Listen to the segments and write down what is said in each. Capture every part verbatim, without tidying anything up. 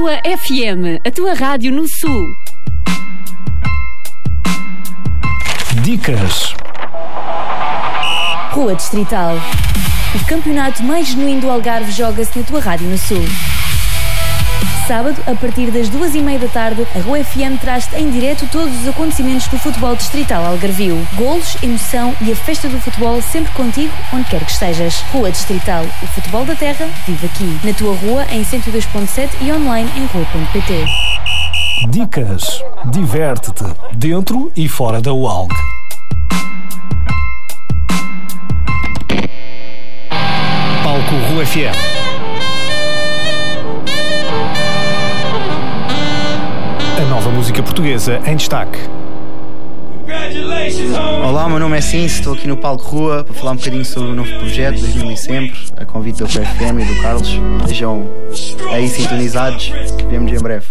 Rua F M, a tua rádio no Sul. Dicas. Rua Distrital. O campeonato mais genuíno do Algarve joga-se na tua rádio no Sul. Sábado, a partir das duas e meia da tarde, a Rua F M traz-te em direto todos os acontecimentos do futebol distrital algarvio. Golos, emoção e a festa do futebol sempre contigo, onde quer que estejas. Rua Distrital. O futebol da terra vive aqui. Na tua rua, em cento e dois ponto sete e online em rua ponto pt. Dicas. Diverte-te, dentro e fora da U A L G. Palco Rua F M. A nova música portuguesa em destaque. Olá, meu nome é Cinso, estou aqui no Palco Rua para falar um bocadinho sobre o novo projeto, dois mil e sempre, a convite da Rua F M e do Carlos. Estejam aí sintonizados, que vemos em breve.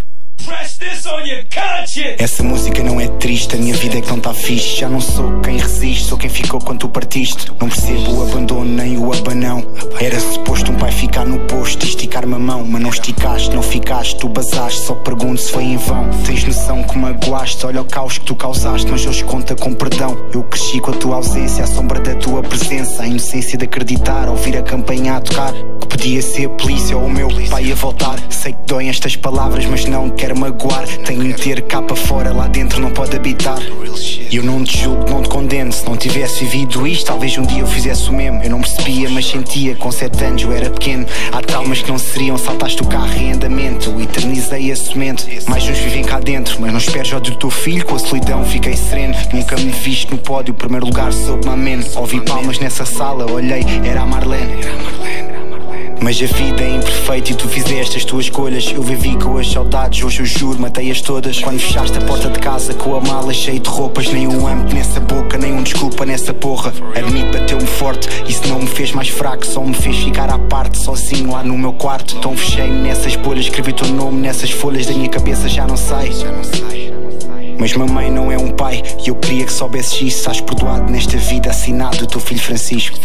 Essa música não é triste, a minha vida é que não está fixe. Já não sou quem resiste, sou quem ficou quando tu partiste. Não percebo o abandono nem o abanão. Era suposto um pai ficar no posto e esticar-me a mão, mas não esticaste, não ficaste, tu basaste. Só pergunto se foi em vão. Tens noção que magoaste, olha o caos que tu causaste, mas hoje conta com perdão. Eu cresci com a tua ausência, à sombra da tua presença, a inocência de acreditar, ouvir a campainha a tocar, que podia ser a polícia ou o meu pai a voltar. Sei que doem estas palavras, mas não quero magoar. Tenho de ter cá para fora, lá dentro não pode habitar. E eu não te julgo, não te condeno. Se não tivesse vivido isto, talvez um dia eu fizesse o mesmo. Eu não percebia, mas sentia, com sete anos eu era pequeno. Há traumas que não seriam, saltaste o carro em andamento. Eternizei a semente, mais uns vivem cá dentro. Mas não esperes ódio do teu filho, com a solidão fiquei sereno. Nunca me viste no pódio, primeiro lugar soube-me ameno. Ouvi palmas nessa sala, olhei, era a Marlene. Mas a vida é imperfeita e tu fizeste as tuas escolhas. Eu vivi com as saudades, hoje eu juro, matei-as todas. Quando fechaste a porta de casa com a mala cheia de roupas, nem um âmbito nessa boca, nem um desculpa nessa porra. Admito, bateu-me forte, isso não me fez mais fraco, só me fez ficar à parte, sozinho lá no meu quarto. Então fechei-me nessas bolhas, escrevi teu nome nessas folhas, da minha cabeça já não sai. Mas mamãe não é um pai, e eu queria que soubesses isso. Estás perdoado nesta vida, assinado o teu filho Francisco.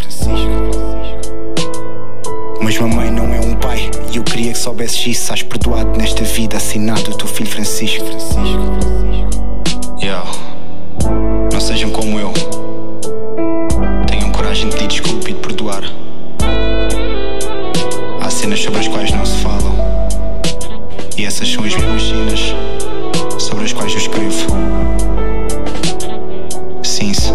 Mas mamãe não é um pai, e eu queria que soubesses isso. Estás perdoado nesta vida, assinado o teu filho Francisco. Yeah. Não sejam como eu, tenham coragem de pedir desculpa e de perdoar. Há cenas sobre as quais não se falam, e essas são as mesmas cenas sobre as quais eu escrevo. Cinso.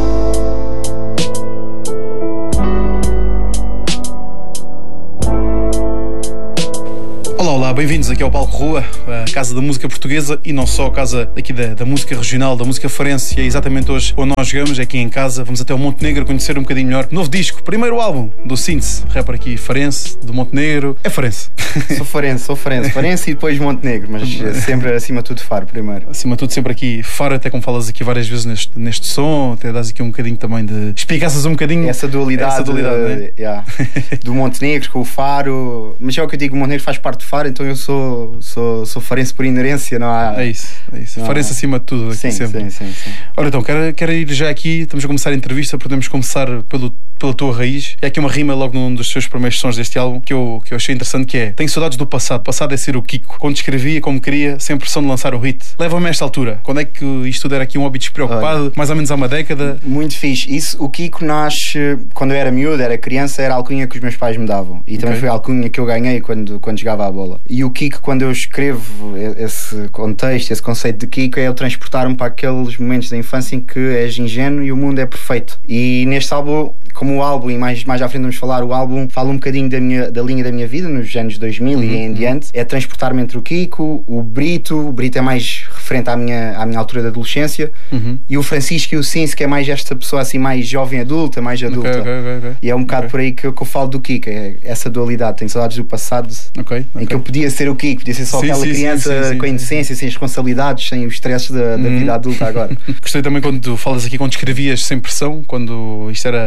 Olá, olá, bem-vindos aqui ao Palco Rua, a casa da música portuguesa e não só a casa aqui da, da música regional, da música farense. E é exatamente hoje onde nós chegamos, aqui em casa. Vamos até o Montenegro conhecer um bocadinho melhor. Novo disco, primeiro álbum do Cinso, rapper aqui farense, do Montenegro. É farense. Sou farense, sou farense. Farense e depois Montenegro, mas sempre acima de tudo Faro primeiro. Acima de tudo sempre aqui Faro, até como falas aqui várias vezes neste, neste som, até dás aqui um bocadinho também de... Explicassas um bocadinho... Essa dualidade, essa dualidade uh, né? yeah. do Montenegro com o Faro. Mas é o que eu digo, o Montenegro faz parte do Faro, então eu sou Sou, sou farense por inerência, não há... É isso, é isso. Farense há... acima de tudo aqui sim, sempre. Sim, sim, sim. Ora então, quero, quero ir já aqui, estamos a começar a entrevista, podemos começar pelo, pela tua raiz. E há aqui uma rima logo num dos seus primeiros sons deste álbum que eu, que eu achei interessante, que é: tenho saudades do passado, o passado é ser o Kiko. Quando escrevia como queria, sem pressão de lançar um hit. Leva-me a esta altura, quando é que isto tudo era aqui um hobby despreocupado? Olha, mais ou menos há uma década. Muito fixe. Isso, o Kiko nasce quando eu era miúdo, era criança, era a alcunha que os meus pais me davam. E também okay. foi a alcunha que eu ganhei quando, quando jogava a bola. E o Kiko, quando eu escrevo esse contexto, esse conceito de Kiko, é eu transportar-me para aqueles momentos da infância em que és ingênuo e o mundo é perfeito. E neste álbum, como o álbum, e mais, mais à frente vamos falar, o álbum fala um bocadinho da, minha, da linha da minha vida nos anos dois mil uhum. e em diante, é transportar-me entre o Kiko, o Brito. O Brito é mais referente à minha, à minha altura de adolescência, uhum. e o Francisco e o Cinso, que é mais esta pessoa assim mais jovem adulta, mais adulta. Okay, okay, okay, okay. E é um bocado okay. por aí que eu, que eu falo do Kiko, é essa dualidade. Tenho saudades do passado, okay, okay. em que eu podia ser o Kiko, podia ser só sim, aquela sim, criança sim, sim, com a inocência, sem responsabilidades, sem os stresses da, da uhum. vida adulta agora. Gostei também quando tu falas aqui, quando escrevias sem pressão, quando isto era sem pressão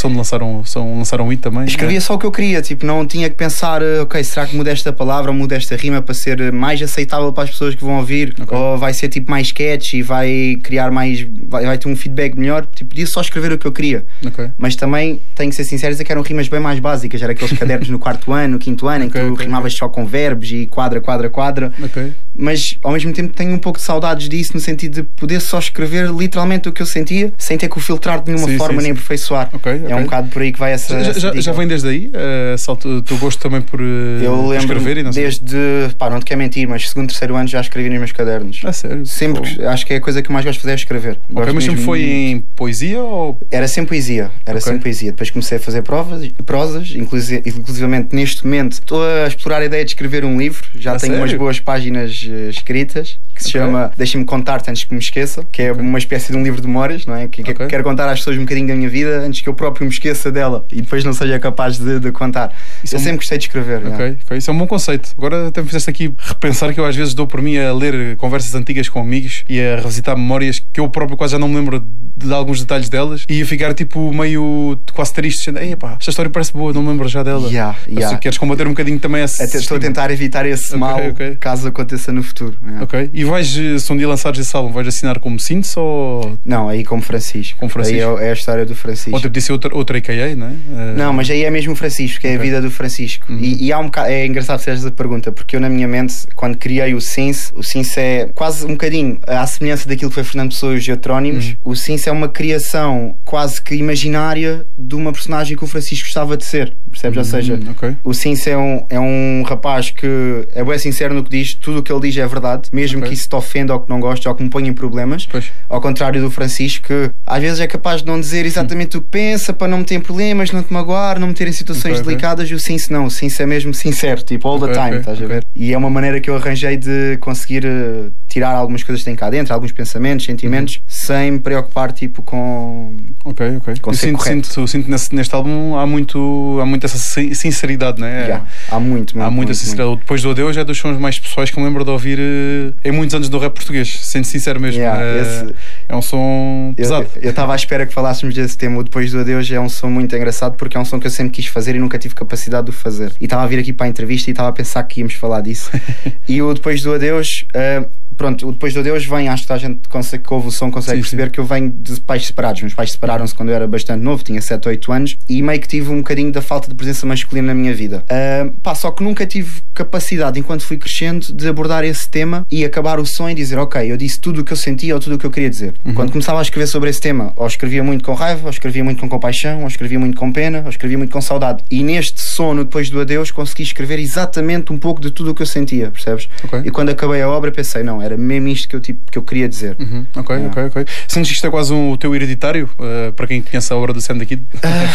pressão de lançar um, são, lançar um hit também? Escrevia é? só o que eu queria, tipo, não tinha que pensar, ok, será que muda esta palavra ou muda esta rima para ser mais aceitável para as pessoas que vão ouvir, okay. ou vai ser tipo mais sketch e vai criar mais, vai, vai ter um feedback melhor. Tipo, podia só escrever o que eu queria, okay. mas também tenho que ser sincero, dizer que eram rimas bem mais básicas, era aqueles cadernos no quarto ano, no quinto ano, em que okay, tu okay, rimavas okay. só com verbos e quadra, quadra, quadra, okay. mas ao mesmo tempo tenho um pouco de saudades disso, no sentido de poder só escrever literalmente o que eu sentia, sem ter que o filtrar de nenhuma sim, forma sim, nem sim. aperfeiçoar. Okay, okay. É um bocado por aí que vai essa. Já, essa já, já vem desde aí? Uh, o teu gosto também por uh, eu lembro escrever? E não desde, pá, não te quero mentir, mas segundo, terceiro ano já escrevi nos meus cadernos. Ah, sério? Sempre, oh. acho que é a coisa que eu mais gosto de fazer é escrever. Okay, mas sempre foi em poesia? Ou... Era sempre poesia, era okay. sempre poesia. Depois comecei a fazer provas, prosas, inclusive, inclusivamente neste momento estou a explorar a ideia de escrever um livro, já ah, tenho sério? umas boas páginas uh, escritas, que se okay. chama Deixa-me Contar-te Antes que Me Esqueça, que é okay. uma espécie de um livro de memórias, não é? Que, que okay. quero contar às pessoas um bocadinho da minha vida antes que eu próprio me esqueça dela e depois não seja capaz de, de contar. Isso eu é sempre um... gostei de escrever. Okay. Okay. Isso é um bom conceito. Agora até me fizeste aqui repensar que eu às vezes dou por mim a ler conversas antigas com amigos e a revisitar memórias que eu próprio quase já não me lembro de alguns detalhes delas e a ficar tipo meio quase triste, dizendo, ei pá, esta história parece boa, não me lembro já dela. Yeah, yeah. Se queres combater um bocadinho também esse... Até estou a tentar evitar esse okay, mal okay. caso aconteça no futuro. Yeah. Ok. E vais, se um dia lançares esse álbum, vais assinar como Synths ou... Não, aí como Francisco. Como Francisco. Aí é a história do Francisco. Ou te disse outra, outra A K A, não é? Uh... Não, mas aí é mesmo o Francisco, que é okay. a vida do Francisco. Uhum. E, e há um bocado, é engraçado fazer essa pergunta, porque eu na minha mente, quando criei o Synths, o Synths é quase um bocadinho à semelhança daquilo que foi Fernando Pessoa e os Heterónimos. Uhum. O Synths é uma criação quase que imaginária de uma personagem que o Francisco gostava de ser, percebes? Uhum. Ou seja, okay. o Synths é um, é um rapaz que é bem sincero no que diz, tudo o que ele diz é verdade, mesmo okay. que isso te ofenda ou que não goste ou que me ponha em problemas. Pois. Ao contrário do Francisco, que às vezes é capaz de não dizer exatamente uhum. o que pensa para não meter em problemas, não te magoar, não meter em situações okay, delicadas. Okay. E o Synths não, o Synths é mesmo sincero, tipo all okay, the time, okay, estás okay. a ver? E é uma maneira que eu arranjei de conseguir uh, tirar algumas coisas que tem cá dentro, alguns pensamentos, sentimentos, uhum. sem me preocupar tipo com. Ok, ok. Com eu ser sinto, sinto, sinto nesse, neste álbum há muito, há muito essa sinceridade, não é? Yeah, há muito, muito Há muita muito, sinceridade. Muito. Depois do Adeus é dos sons mais pessoais que me lembro de ouvir uh, em muitos anos do rap português, sendo sincero mesmo. Yeah, uh, esse... É um som pesado. Eu estava à espera que falássemos desse tema. O Depois do Adeus é um som muito engraçado porque é um som que eu sempre quis fazer e nunca tive capacidade de o fazer. E estava a vir aqui para a entrevista e estava a pensar que íamos falar disso. E o Depois do Adeus, uh, pronto, o Depois do Adeus vem, acho que a gente consegue, que ouve o som consegue sim, perceber sim. que eu venho de pais separados. Meus pais separaram-se quando eu era bastante novo, tinha sete ou oito anos, e meio que tive um bocadinho da falta de presença masculina na minha vida. Uh, pá, só que nunca tive capacidade, enquanto fui crescendo, de abordar esse tema e acabar o som e dizer, ok, eu disse tudo o que eu sentia ou tudo o que eu queria dizer. Uhum. Quando começava a escrever sobre esse tema, ou escrevia muito com raiva, ou escrevia muito com compaixão, ou escrevia muito com pena, ou escrevia muito com saudade. E neste som, no Depois do Adeus, consegui escrever exatamente um pouco de tudo o que eu sentia, percebes? Okay. E quando acabei a obra pensei, não, era mesmo isto que eu, tipo, que eu queria dizer. Uhum. Ok, yeah. ok, ok. Sentes que isto é quase um, o teu hereditário, uh, para quem conhece a obra do Sam da Kid?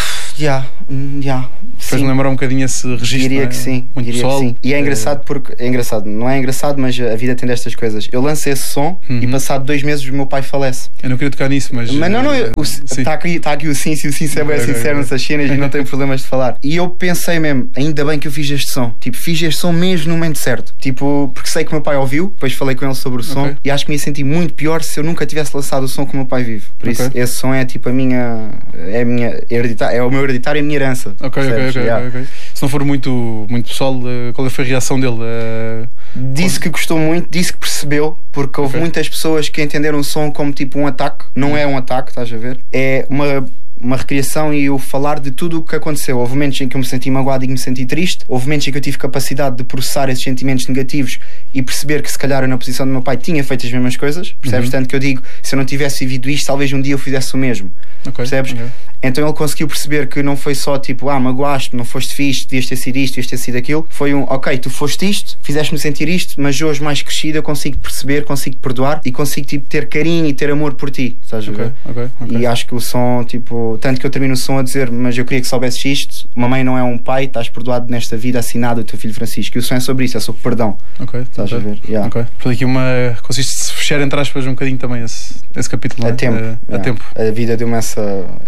Já, uh, já. Fez-me lembrar um bocadinho esse registro. Diria que sim, muito diria pessoal. Que sim. E é engraçado porque, é engraçado, não é engraçado, mas a vida tem destas coisas. Eu lancei esse som uhum. e passado dois meses o meu pai falece. Eu não queria tocar nisso, mas... Mas não, não, está aqui, tá aqui o Sim, se o Sim é bem okay, sincero okay. nessas cenas e não tem problemas de falar. E eu pensei mesmo, ainda bem que eu fiz este som. Tipo, fiz este som mesmo no momento certo. Tipo, porque sei que o meu pai ouviu, depois falei com ele sobre o som okay. e acho que me ia sentir muito pior se eu nunca tivesse lançado o som que o meu pai vive. Por okay. isso, esse som é tipo a minha... É, a minha hereditário, é o meu hereditário e a minha herança. Ok, ok, ok, yeah. okay, okay. Se não for muito, muito pessoal, qual foi a reação dele? Uh... Disse que gostou muito, disse que percebeu, porque houve okay. muitas pessoas que entenderam o som como tipo um ataque. Não é um ataque, estás a ver? É uma... uma recriação e eu falar de tudo o que aconteceu. Houve momentos em que eu me senti magoado e que me senti triste, houve momentos em que eu tive capacidade de processar esses sentimentos negativos e perceber que se calhar eu na posição do meu pai tinha feito as mesmas coisas, percebes? Uhum. Tanto que eu digo, se eu não tivesse vivido isto, talvez um dia eu fizesse o mesmo, okay. percebes? Okay. Então ele conseguiu perceber que não foi só tipo, ah, magoaste, não foste fixe, devias ter sido isto, devias ter sido aquilo. Foi um, ok, tu foste isto, fizeste-me sentir isto, mas hoje mais crescido eu consigo perceber, consigo perdoar e consigo tipo ter carinho e ter amor por ti, estás a ver? Okay. Okay. Okay. E acho que o som, tipo, tanto que eu termino o som a dizer, mas eu queria que soubesses isto, mamãe não é um pai, estás perdoado nesta vida, assinado o teu filho Francisco. E o som é sobre isso, é sobre perdão. Ok, estás okay. a ver? Yeah. Ok. Portanto, aqui uma. Consiste de fechar, entre aspas, um bocadinho também esse, esse capítulo. A tempo. É, yeah. A tempo. A vida deu-me essa, essa sorte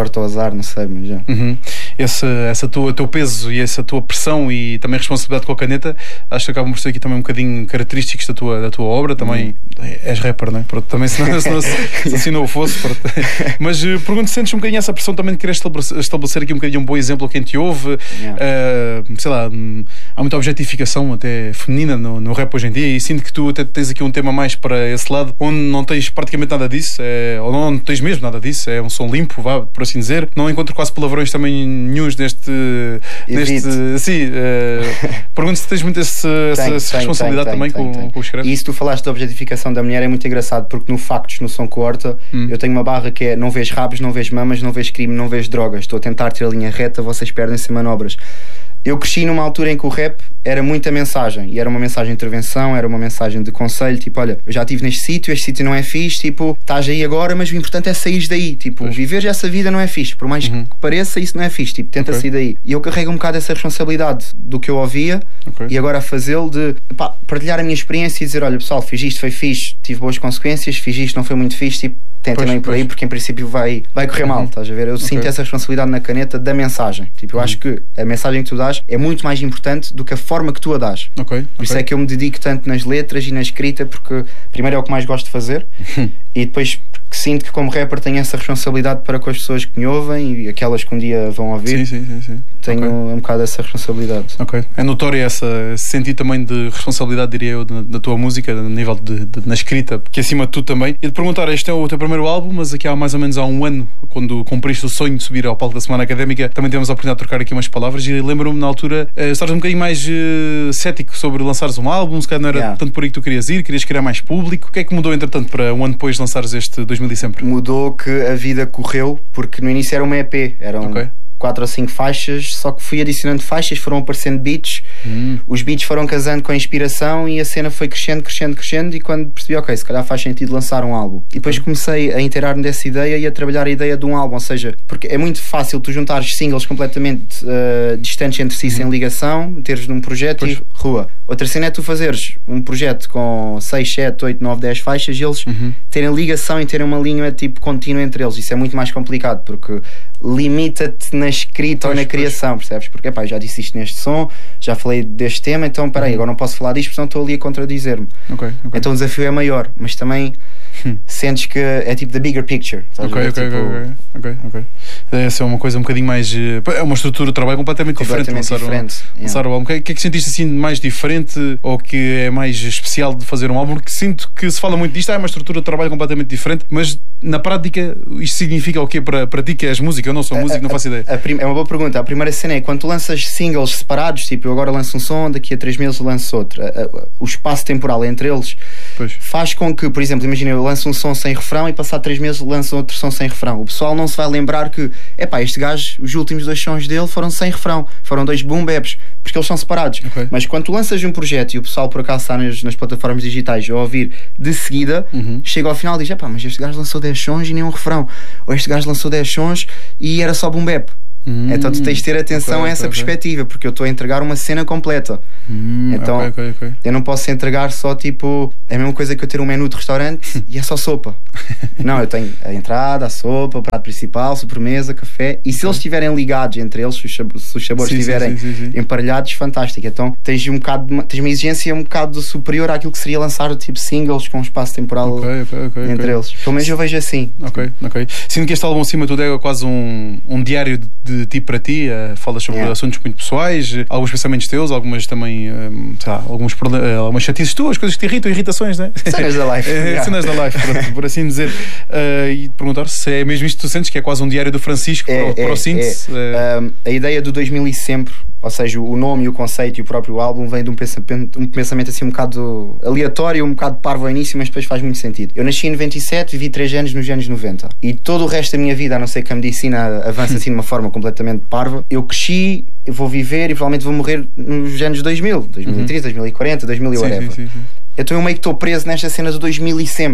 sorte ou azar, não sei, mas já. Uhum. Esse essa tua, teu peso e essa tua pressão e também responsabilidade com a caneta, acho que acabam por ser aqui também um bocadinho característicos da tua, da tua obra. Também uhum. és rapper, não é? Pronto, também se, não, se, não, se assim não o fosse. Pronto. Mas uh, pergunto se sentes um bocadinho essa pressão também de querer estabelecer, estabelecer aqui um bocadinho um bom exemplo a quem te ouve. Yeah. Uh, sei lá, hum, há muita objetificação até feminina no, no rap hoje em dia, e sinto que tu até tens aqui um tema mais para esse lado, onde não tens praticamente nada disso, é, ou não, não tens mesmo nada disso, é um som limpo, vá, por assim dizer. Não encontro quase palavrões também nenhuns neste. neste sim, uh, pergunto se tens muito esse, tem, essa, essa tem, responsabilidade tem, tem, também tem, com, tem. com os escreves. E isso tu falaste da objetificação da mulher é muito engraçado, porque no Factos, no Som Corta, hum. eu tenho uma barra que é: não vês rabos, não vês mamas, não vês crime, não vês drogas. Estou a tentar ter a linha reta, vocês perdem-se em manobras. Eu cresci numa altura em que o rap era muita mensagem, e era uma mensagem de intervenção, era uma mensagem de conselho, tipo, olha, eu já estive neste sítio, este sítio não é fixe, tipo, estás aí agora, mas o importante é sair daí, tipo, pois. Viver essa vida não é fixe, por mais uhum. que pareça, isso não é fixe, tipo, tenta okay. sair daí. E eu carrego um bocado essa responsabilidade do que eu ouvia okay. e agora a fazê-lo de, pá, partilhar a minha experiência e dizer, olha pessoal, fiz isto, foi fixe, tive boas consequências, fiz isto, não foi muito fixe, tipo, tenta também por aí, porque em princípio vai, vai correr uhum. mal, estás a ver? Eu okay. sinto essa responsabilidade na caneta da mensagem, tipo, eu uhum. acho que a mensagem que tu dás é muito mais importante do que a forma que tu a dás. Okay, Por okay. isso é que eu me dedico tanto nas letras e na escrita, porque primeiro é o que mais gosto de fazer e depois porque sinto que como rapper tenho essa responsabilidade para com as pessoas que me ouvem e aquelas que um dia vão ouvir. Sim, sim, sim, sim. Tenho okay. um bocado essa responsabilidade. Ok. É notório essa, esse sentido também de responsabilidade, diria eu, da, da tua música, no nível de, de, na escrita, que acima de tudo também. E de perguntar, este é o teu primeiro álbum, mas aqui há mais ou menos há um ano, quando cumpriste o sonho de subir ao palco da Semana Académica, também tivemos a oportunidade de trocar aqui umas palavras e lembro-me na altura, uh, estares um bocadinho mais uh, cético sobre lançares um álbum, se calhar não era yeah. tanto por aí que tu querias ir, querias criar mais público. O que é que mudou entretanto para um ano depois de lançares este dois mil e sempre? Mudou que a vida correu, porque no início era uma E P, eram okay. quatro ou cinco faixas, só que fui adicionando faixas, foram aparecendo beats, hum. os beats foram casando com a inspiração e a cena foi crescendo, crescendo, crescendo, e quando percebi, ok, se calhar faz sentido lançar um álbum. E depois comecei a inteirar-me dessa ideia e a trabalhar a ideia de um álbum, ou seja, porque é muito fácil tu juntares singles completamente uh, distantes entre si, hum. sem ligação, teres num projeto pois. E rua. Outra cena é tu fazeres um projeto com seis, sete, oito, nove, dez faixas e eles uhum. terem ligação e terem uma linha tipo contínua entre eles. Isso é muito mais complicado, porque limita-te na escrita pois, ou na criação, pois. Percebes? Porque epá, eu já disse isto neste som, já falei deste tema, então peraí, uhum. agora não posso falar disto, porque estou ali a contradizer-me. Okay, okay. Então o desafio é maior, mas também hum. sentes que é tipo the bigger picture. Ok, ok, tipo... ok, ok, ok. Essa é uma coisa um bocadinho mais. É uma estrutura de trabalho completamente, completamente diferente. diferente um, yeah. um álbum. O que é que, é que sentiste assim mais diferente ou que é mais especial de fazer um álbum? Porque sinto que se fala muito disto, ah, é uma estrutura de trabalho completamente diferente, mas na prática isto significa o quê para, para ti que és música? Eu não sou músico, a, não faço ideia. A, a prim... É uma boa pergunta. A primeira cena é quando tu lanças singles separados, tipo eu agora lanço um som, daqui a três meses lanço outro. A, a, o espaço temporal entre eles pois. Faz com que, por exemplo, imagina eu lanço um som sem refrão e passado três meses lanço outro som sem refrão. O pessoal não se vai lembrar que, epá, este gajo, os últimos dois sons dele foram sem refrão, foram dois boom baps, porque eles são separados. Okay. Mas quando tu lanças um projeto e o pessoal por acaso está nas, nas plataformas digitais a ouvir de seguida, uhum. chega ao final e diz, epá, mas este gajo lançou dez sons e nem um refrão, ou este gajo lançou dez sons e era só boom bap. Hum, então tu tens de ter atenção okay, a essa okay, perspectiva, okay. porque eu estou a entregar uma cena completa. Hum, então okay, okay, okay. eu não posso entregar só tipo, é a mesma coisa que eu ter um menu de restaurante e é só sopa. Não, eu tenho a entrada, a sopa, o prato principal, sobremesa, café, e se okay. eles estiverem ligados entre eles, se os sabores sim, estiverem sim, sim, sim. emparelhados, fantástico. Então tens um bocado, tens uma exigência um bocado superior àquilo que seria lançar tipo singles com um espaço temporal okay, okay, okay, entre okay. eles. Pelo menos eu vejo assim. Ok, ok. Sinto que este álbum acima de tudo é quase um, um diário de de ti para ti, uh, falas sobre yeah. assuntos muito pessoais, uh, alguns pensamentos teus, algumas também, uh, sei lá, alguns uh, algumas chatices tuas, coisas que te irritam, irritações, né? Cenas da life. é, cenas da life, por, por assim dizer. Uh, e perguntar se é mesmo isto que tu sentes, que é quase um diário do Francisco é, para, é, para o síntese. É. Uh, a ideia do dois mil e sempre, ou seja, o nome e o conceito e o próprio álbum vem de um pensamento, um pensamento assim um bocado aleatório, um bocado parvo ao início, mas depois faz muito sentido. Eu nasci em noventa e sete, vivi três anos nos anos noventa e todo o resto da minha vida, a não ser que a medicina avance assim de uma forma completamente parva, eu cresci, eu vou viver e provavelmente vou morrer nos anos dois mil, dois mil e trinta, uhum. dois mil e quarenta, dois mil e whatever. Sim, sim, sim. Então eu meio que estou preso nesta cena do dois mil e sempre.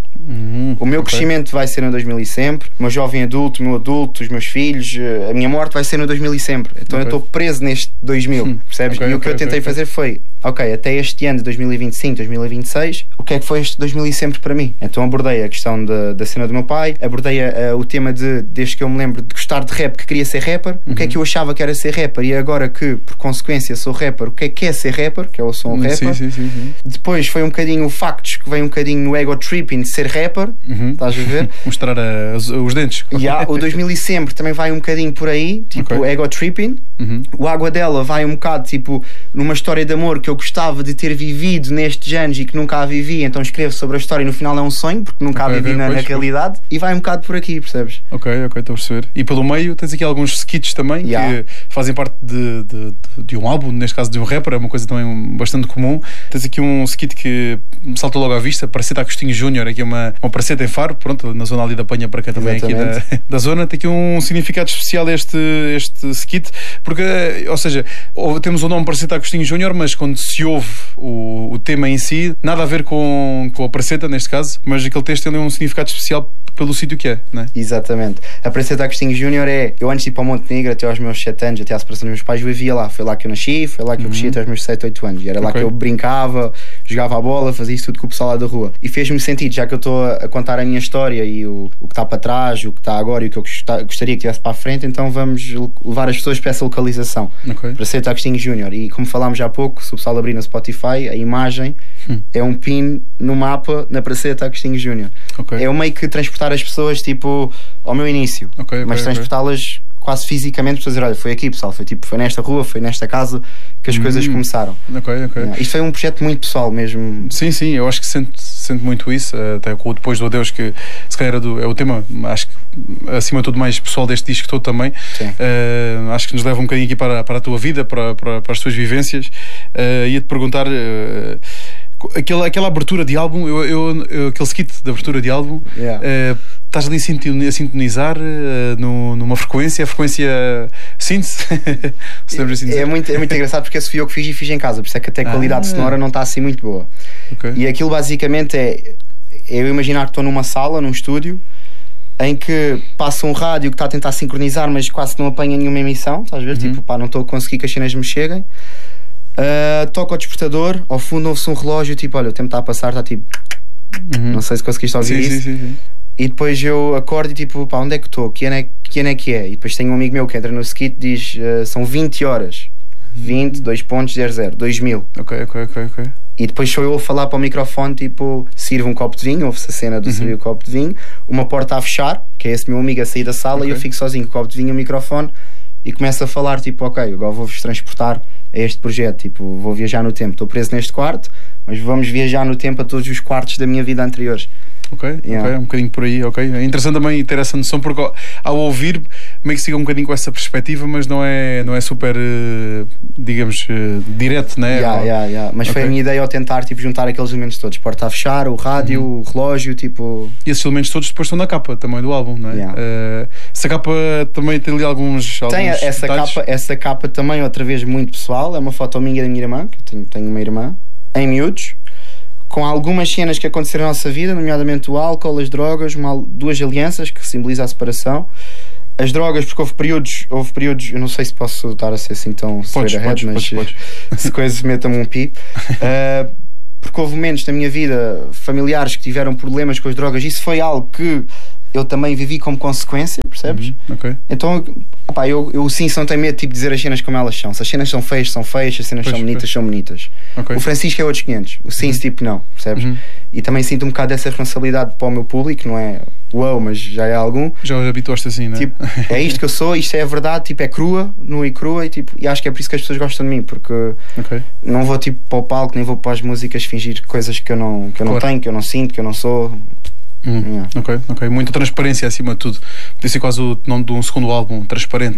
Uhum, o meu okay. crescimento vai ser no dois mil e sempre, o meu jovem adulto, o meu adulto, os meus filhos, a minha morte vai ser no dois mil e sempre. Então okay. eu estou preso neste dois mil, percebes? Okay, e o okay, que eu tentei okay, fazer foi, ok, até este ano de dois mil e vinte e cinco, dois mil e vinte e seis, o que é que foi este dois mil e sempre para mim? Então abordei a questão da, da cena do meu pai, abordei a, a, o tema de, desde que eu me lembro de gostar de rap, que queria ser rapper, uhum. o que é que eu achava que era ser rapper, e agora que, por consequência, sou rapper, o que é que é ser rapper, que eu sou um rapper. Sim, sim, sim, sim. Depois foi um bocadinho o factos, que vem um bocadinho no ego tripping de ser rapper, uhum. estás a ver? Mostrar a, os, os dentes. Yeah, o dois mil e sempre também vai um bocadinho por aí, tipo okay. ego tripping. Uhum. O Água Dela vai um bocado tipo numa história de amor que eu gostava de ter vivido nestes anos e que nunca a vivi, então escrevo sobre a história e no final é um sonho, porque nunca okay, a vivi okay, na, pois, na realidade, pois. E vai um bocado por aqui, percebes? Ok, ok, estou a perceber. E pelo meio tens aqui alguns skits também yeah. que fazem parte de, de, de, de um álbum, neste caso de um rapper, é uma coisa também bastante comum. Tens aqui um skit que me salta logo à vista, Praceta Agostinho Júnior, aqui uma, uma Praceta em Faro, pronto, na zona ali da Penha para cá também, aqui da, da zona. Tem aqui um significado especial este, este skit, porque, ou seja, temos o nome Praceta Agostinho Júnior, mas quando se ouve o, o tema em si, nada a ver com, com a Praceta, neste caso, mas aquele texto tem um significado especial pelo sítio que é, não é? Exatamente. A Praceta Agostinho Júnior é, eu antes de ir para o Monte Negro, até aos meus sete anos, até à separação dos meus pais, eu vivia lá. Foi lá que eu nasci, foi lá que eu cresci até aos meus sete, oito anos. E era lá okay. que eu brincava, jogava a bola, fazia isso tudo com o pessoal lá da rua. E fez-me sentido, já que eu estou a contar a minha história e o, o que está para trás, o que está agora e o que eu gostaria que tivesse para a frente, então vamos levar as pessoas para essa localização. Okay. Praceta Agostinho Júnior. E como falámos já há pouco, se o pessoal abrir no Spotify, a imagem hum. é um pin no mapa na Praceta Agostinho Júnior. Okay. É o meio que transportar as pessoas tipo ao meu início, okay, mas okay, transportá-las okay. quase fisicamente para dizer, olha, foi aqui pessoal, foi, tipo, foi nesta rua, foi nesta casa que as hum. coisas começaram. Ok, ok. Yeah. Isto foi um projeto muito pessoal mesmo. Sim, sim, eu acho que sinto, sinto muito isso, até com o Depois do Adeus, que se calhar é, do, é o tema, acho que acima de tudo mais pessoal deste disco todo também. Uh, acho que nos leva um bocadinho aqui para, para a tua vida, para, para, para as tuas vivências. Uh, ia-te perguntar uh, aquela, aquela abertura de álbum, eu, eu, eu, aquele skit de abertura de álbum, yeah. uh, estás ali a sintonizar uh, no, numa frequência, a frequência síntese? assim é, muito, é muito engraçado porque esse fui eu que fiz e fiz em casa, por isso é que até a qualidade ah. sonora não está assim muito boa. Okay. E aquilo basicamente é, é eu imaginar que estou numa sala, num estúdio, em que passa um rádio que está a tentar sincronizar, mas quase não apanha nenhuma emissão, estás a ver? Uhum. Tipo, pá, não estou a conseguir que as cenas me cheguem. Uh, toca o despertador, ao fundo ouve-se um relógio, tipo, olha, o tempo está a passar, está tipo, uhum. não sei se conseguiste ouvir sim, isso. Sim, sim, sim. E depois eu acordo e tipo, pá, onde é que estou? Que ano é que, ano é que é? E depois tenho um amigo meu que entra no skit e diz, uh, são vinte horas. vinte, dois ponto zero zero, dois mil. Ok, ok, ok, ok. E depois sou eu a falar para o microfone, tipo, sirva um copo de vinho, ouve-se a cena do uhum. servir o copo de vinho, uma porta a fechar, que é esse meu amigo a sair da sala, okay. e eu fico sozinho com o copo de vinho e o microfone e começo a falar, tipo, ok, agora vou-vos transportar a este projeto, tipo, vou viajar no tempo, estou preso neste quarto, mas vamos viajar no tempo a todos os quartos da minha vida anteriores. Ok, yeah. ok, um bocadinho por aí, ok. É interessante também ter essa noção, porque ao ouvir meio que siga um bocadinho com essa perspectiva, mas não é, não é super, digamos, direto, né? Yeah, Ou... yeah, yeah. Mas okay. foi a minha ideia ao tentar tipo, juntar aqueles elementos todos, porta a fechar, o rádio, uhum. o relógio, tipo... E esses elementos todos depois estão na capa também do álbum, não é? Yeah. Uh, essa capa também tem ali alguns, tem alguns essa detalhes. capa, essa capa também outra vez muito pessoal, é uma foto minha da minha irmã, que eu tenho, tenho uma irmã, em miúdos, com algumas cenas que aconteceram na nossa vida, nomeadamente o álcool, as drogas, uma, duas alianças que simbolizam a separação. As drogas, porque houve períodos, houve períodos, eu não sei se posso estar a ser assim tão straight ahead, mas podes, podes. se coisas metam-me um pi. Uh, porque houve momentos na minha vida familiares que tiveram problemas com as drogas. Isso foi algo que eu também vivi como consequência, percebes? Uhum, okay. Então, opá, eu, eu sim não tenho medo tipo, de dizer as cenas como elas são. Se as cenas são feias, são feias. Se as cenas pois, são bonitas, pois. são bonitas. Okay. O Francisco é outros quinhentos. O sim, uhum. tipo, não, percebes? Uhum. E também sinto um bocado dessa responsabilidade para o meu público, não é uau, mas já é algum. Já os habituaste assim, não é? Tipo, é isto que eu sou, isto é a verdade, tipo, é crua, nua e crua, e, tipo, e acho que é por isso que as pessoas gostam de mim, porque okay. não vou tipo para o palco, nem vou para as músicas fingir coisas que eu não, que eu claro. não tenho, que eu não sinto, que eu não sou. Hum, yeah. Ok, ok. Muita transparência acima de tudo. Podia ser quase o nome de um segundo álbum, transparente.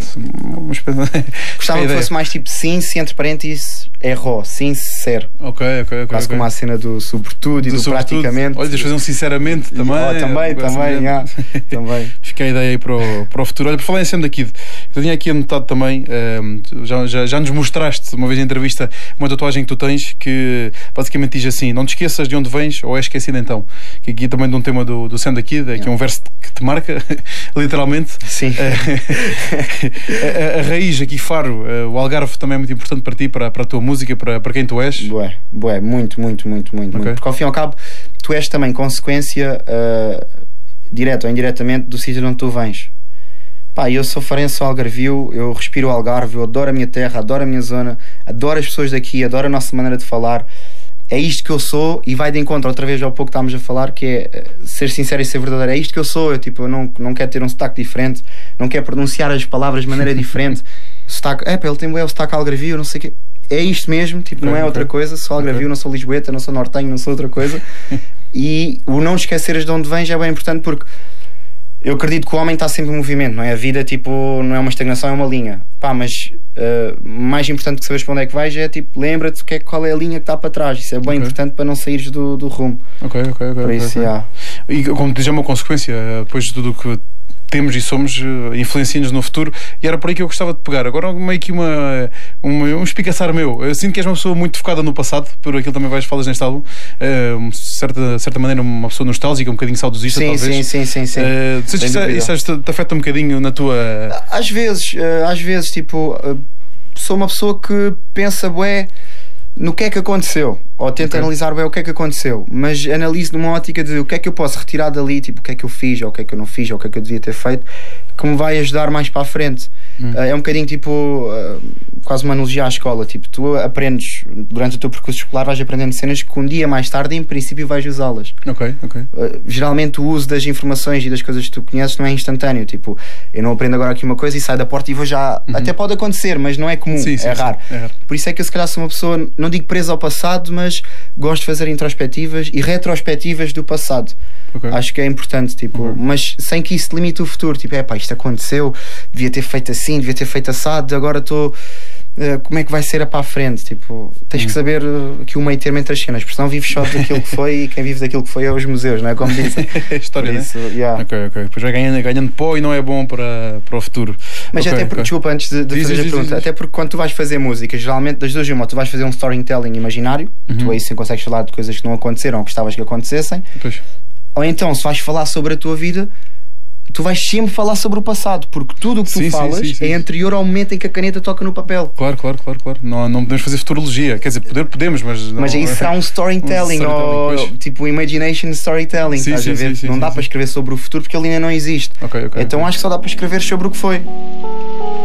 Gostava que fosse mais tipo Since, entre parênteses, é raw, sincero. Ok, ok, ok. Quase okay. como a cena do sobretudo e do, do praticamente. Olha, deixa fazer um sinceramente também. Oh, também, também, yeah. também. Fica a ideia aí para o, para o futuro. Olha, por falar em Sam da Kid, eu tinha aqui anotado também, um, já, já, já nos mostraste uma vez em entrevista uma tatuagem que tu tens que basicamente diz assim: não te esqueças de onde vens ou és esquecido então. Que aqui também de um tema do do, do Sam da Kid, yeah. que é um verso que te marca, literalmente. Sim. a, a, a raiz aqui, Faro, o Algarve também é muito importante para ti, para, para a tua música, para, para quem tu és? Bué, bué, muito, muito, muito, muito, okay. muito. Porque ao fim e ao cabo, tu és também consequência, uh, direta ou indiretamente, do sítio de onde tu vens. Pá, eu sou farense, sou algarvio, eu respiro o Algarve, eu adoro a minha terra, adoro a minha zona, adoro as pessoas daqui, adoro a nossa maneira de falar. É isto que eu sou, e vai de encontro outra vez ao pouco que estávamos a falar, que é ser sincero e ser verdadeiro. É isto que eu sou, eu, tipo, eu não, não quero ter um sotaque diferente, não quero pronunciar as palavras de maneira diferente. Sotaque, é pá, ele tem o sotaque algarvio, não sei o quê. É isto mesmo, tipo, okay, não é okay. outra coisa. Sou algarvio, okay. não sou lisboeta, não sou nortenho, não sou outra coisa. E o não esqueceres de onde vens é bem importante, porque eu acredito que o homem está sempre em movimento, não é? A vida, tipo, não é uma estagnação, é uma linha. Pá, mas uh, mais importante que saberes para onde é que vais é, tipo, lembra-te que é, qual é a linha que está para trás. Isso é bem okay. importante para não saíres do, do rumo. Ok, ok, ok. Por okay, isso, okay. Yeah. E como diz, é uma consequência, depois de tudo o que temos e somos, influencia-nos no futuro, e era por aí que eu gostava de pegar. Agora meio que uma, uma, um espicaçar meu. Eu sinto que és uma pessoa muito focada no passado, por aquilo também vais falas neste álbum, uh, certa, certa maneira uma pessoa nostálgica, um bocadinho saudosista, sim, talvez. Sim, sim, sim, sim. Uh, se isso, isso, isso te afeta um bocadinho na tua... Às vezes, uh, às vezes, tipo, uh, sou uma pessoa que pensa, bué, no que é que aconteceu, ou tenta okay. analisar bem o que é que aconteceu, mas analiso numa ótica de o que é que eu posso retirar dali, tipo, o que é que eu fiz, ou o que é que eu não fiz, ou o que é que eu devia ter feito, que me vai ajudar mais para a frente. Hum. Uh, é um bocadinho tipo uh, quase uma analogia à escola, tipo, tu aprendes durante o teu percurso escolar, vais aprendendo cenas que um dia mais tarde em princípio vais usá-las. Ok, ok. Uh, geralmente o uso das informações e das coisas que tu conheces não é instantâneo, tipo, eu não aprendo agora aqui uma coisa e saio da porta e vou já, uhum. até pode acontecer, mas não é comum, sim, sim, é, raro. Sim, é raro. Por isso é que eu se calhar sou uma pessoa, não digo presa ao passado, mas gosto de fazer introspectivas e retrospectivas do passado. Okay. Acho que é importante, tipo, uhum. mas sem que isso limite o futuro, tipo, é pá, isto aconteceu, devia ter feito assim, devia ter feito assado, agora estou uh, como é que vai ser para a frente, tipo, tens uhum. que saber uh, que o meio termo entre as cenas, porque senão vives só daquilo que foi, e quem vive daquilo que foi é os museus, não é? Como dizem. História, isso, né? Yeah. Ok, ok, depois vai ganhando, ganhando pó e não é bom para, para o futuro. Mas okay, até porque, okay. desculpa, antes de, de diz, fazer diz, a pergunta, diz, diz. Até porque quando tu vais fazer música, geralmente das duas de uma, tu vais fazer um storytelling imaginário, uhum. tu aí sim consegues falar de coisas que não aconteceram ou que gostavas que acontecessem. Pois. Ou então, se vais falar sobre a tua vida, tu vais sempre falar sobre o passado, porque tudo o que tu sim, falas sim, sim, sim. é anterior ao momento em que a caneta toca no papel. Claro, claro, claro, claro. Não, não podemos fazer futurologia, quer dizer, poder podemos, mas não... Mas aí será um storytelling, um storytelling ou tipo imagination storytelling, sim, estás sim, a ver? Sim, sim, não sim, dá sim. para escrever sobre o futuro porque ele ainda não existe. Okay, okay, então okay. acho que só dá para escrever sobre o que foi.